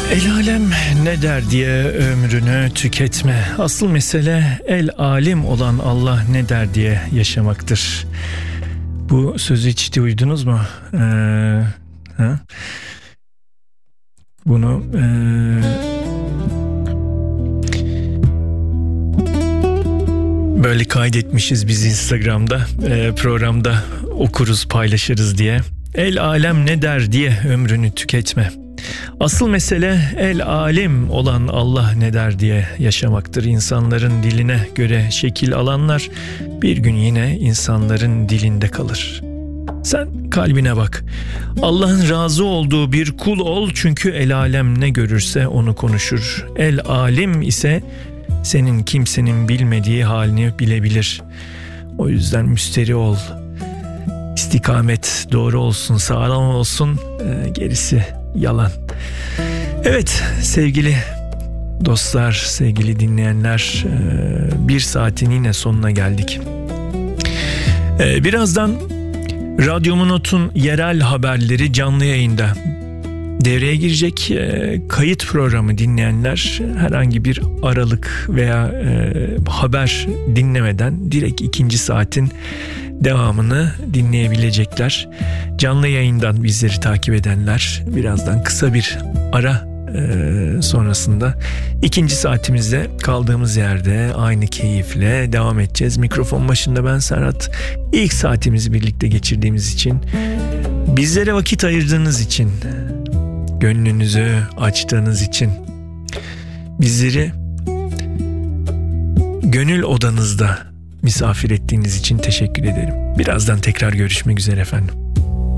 El alem ne der diye ömrünü tüketme. Asıl mesele el alim olan Allah ne der diye yaşamaktır. Bu sözü hiç duydunuz mu? Bunu böyle kaydetmişiz biz Instagram'da, programda okuruz, paylaşırız diye. El alem ne der diye ömrünü tüketme. Asıl mesele el alim olan Allah ne der diye yaşamaktır. İnsanların diline göre şekil alanlar bir gün yine insanların dilinde kalır. Sen kalbine bak. Allah'ın razı olduğu bir kul ol, çünkü el alem ne görürse onu konuşur. El alim ise senin kimsenin bilmediği halini bilebilir. O yüzden müsterih ol. İstikamet doğru olsun, sağlam olsun, gerisi yalan. Evet sevgili dostlar, sevgili dinleyenler, bir saatin yine sonuna geldik. Birazdan Radyo Monot'un yerel haberleri canlı yayında devreye girecek. Kayıt programı dinleyenler herhangi bir aralık veya haber dinlemeden direkt ikinci saatin devamını dinleyebilecekler. Canlı yayından bizleri takip edenler birazdan kısa bir ara sonrasında ikinci saatimizde kaldığımız yerde aynı keyifle devam edeceğiz. Mikrofon başında ben Serhat. İlk saatimizi birlikte geçirdiğimiz için, bizlere vakit ayırdığınız için, gönlünüzü açtığınız için, bizleri gönül odanızda misafir ettiğiniz için teşekkür ederim. Birazdan tekrar görüşmek üzere efendim.